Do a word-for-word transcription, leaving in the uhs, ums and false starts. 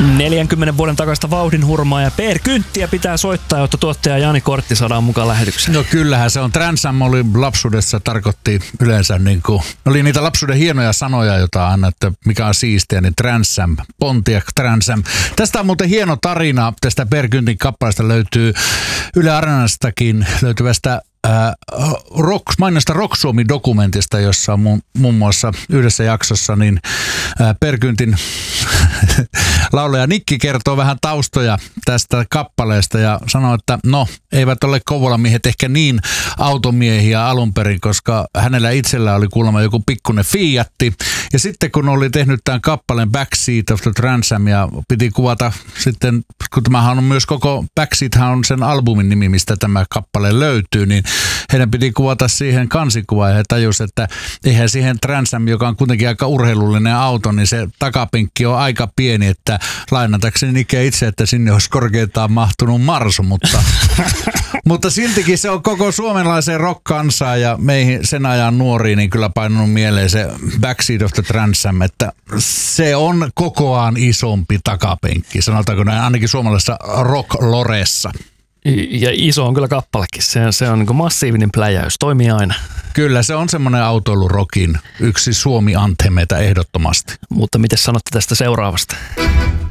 neljänkymmenen vuoden takaista vauhdinhurmaa ja P R-kynttiä pitää soittaa, jotta tuottaja Jani Kortti saadaan mukaan lähetykseen. No kyllähän se on. Transam oli lapsuudessa, tarkoitti yleensä niin kuin, oli niitä lapsuuden hienoja sanoja, joita aina, että mikä on siistiä, niin Transam, Pontiac Transam. Tästä on muuten hieno tarina, tästä P R-kyntin kappaleesta löytyy Yle Areenastakin löytyvästä Äh, rock, mainiosta Rock Suomi-dokumentista, jossa on muun, muun muassa yhdessä jaksossa niin äh, P R-kyntin laulaja Nikki kertoo vähän taustoja tästä kappaleesta ja sanoo, että no, eivät ole Kouvolamiehet ehkä niin automiehiä alun perin, koska hänellä itsellä oli kuulemma joku pikkuinen Fiatti. Ja sitten kun oli tehnyt tämän kappaleen Backseat of the Transam ja piti kuvata sitten, kun tämähän on myös koko Backseathan on sen albumin nimi, mistä tämä kappale löytyy, niin heidän piti kuvata siihen kansikuva ja he tajusivat, että eihän siihen Transam, joka on kuitenkin aika urheilullinen auto, niin se takapenkki on aika pieni, että lainatakseni Nikke itse, että sinne olisi korkeintaan mahtunut marsu, mutta, mutta siltikin se on koko suomalaiseen rock-kansaan ja meihin sen ajan nuoriin niin kyllä painunut mieleen se Backseat of the Transam, että se on kokoaan isompi takapenkki, sanotaanko näin, ainakin suomalaisessa rock-loressa. Ja iso on kyllä kappalekin. Se, se on niin massiivinen pläjäys. Toimii aina. Kyllä, se on semmoinen autoilurokin yksi Suomi-anthemeita ehdottomasti. Mutta miten sanotte tästä seuraavasta?